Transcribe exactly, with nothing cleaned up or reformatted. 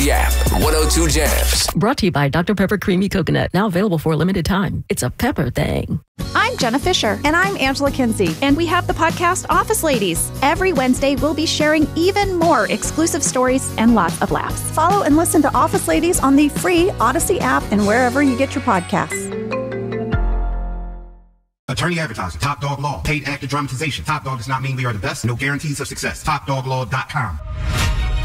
The app, one oh two Jams. Brought to you by Doctor Pepper Creamy Coconut. Now available for a limited time. It's a pepper thing. I'm Jenna Fisher. And I'm Angela Kinsey. And we have the podcast Office Ladies. Every Wednesday, we'll be sharing even more exclusive stories and lots of laughs. Follow and listen to Office Ladies on the free Odyssey app and wherever you get your podcasts. Attorney advertising. Top Dog Law. Paid actor dramatization. Top Dog does not mean we are the best. No guarantees of success. top dog law dot com.